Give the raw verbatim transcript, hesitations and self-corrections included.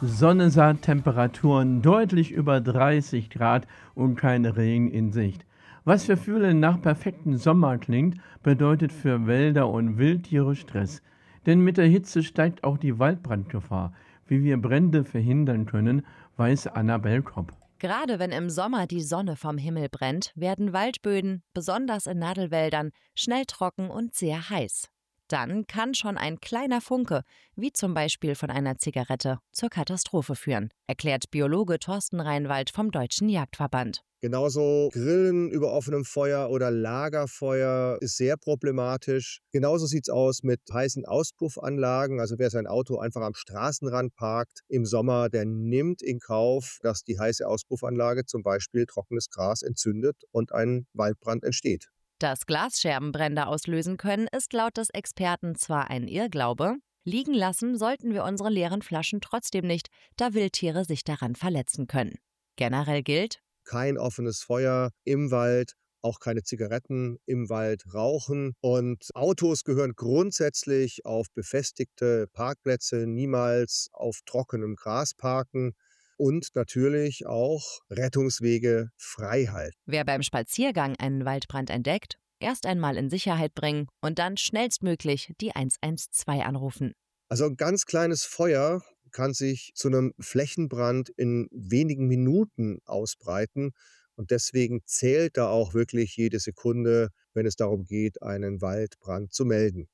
Sonne, Temperaturen deutlich über dreißig Grad und kein Regen in Sicht. Was für viele nach perfektem Sommer klingt, bedeutet für Wälder und Wildtiere Stress. Denn mit der Hitze steigt auch die Waldbrandgefahr. Wie wir Brände verhindern können, weiß Anna Belkop. Gerade wenn im Sommer die Sonne vom Himmel brennt, werden Waldböden, besonders in Nadelwäldern, schnell trocken und sehr heiß. Dann kann schon ein kleiner Funke, wie zum Beispiel von einer Zigarette, zur Katastrophe führen, erklärt Biologe Thorsten Reinwald vom Deutschen Jagdverband. Genauso Grillen über offenem Feuer oder Lagerfeuer ist sehr problematisch. Genauso sieht's aus mit heißen Auspuffanlagen. Also wer sein Auto einfach am Straßenrand parkt im Sommer, der nimmt in Kauf, dass die heiße Auspuffanlage zum Beispiel trockenes Gras entzündet und ein Waldbrand entsteht. Dass Glasscherbenbrände auslösen können, ist laut des Experten zwar ein Irrglaube, liegen lassen sollten wir unsere leeren Flaschen trotzdem nicht, da Wildtiere sich daran verletzen können. Generell gilt: Kein offenes Feuer im Wald, auch keine Zigaretten im Wald rauchen. Und Autos gehören grundsätzlich auf befestigte Parkplätze, niemals auf trockenem Gras parken und natürlich auch Rettungswege frei halten. Wer beim Spaziergang einen Waldbrand entdeckt, erst einmal in Sicherheit bringen und dann schnellstmöglich die eins eins zwei anrufen. Also ein ganz kleines Feuer kann sich zu einem Flächenbrand in wenigen Minuten ausbreiten und deswegen zählt da auch wirklich jede Sekunde, wenn es darum geht, einen Waldbrand zu melden.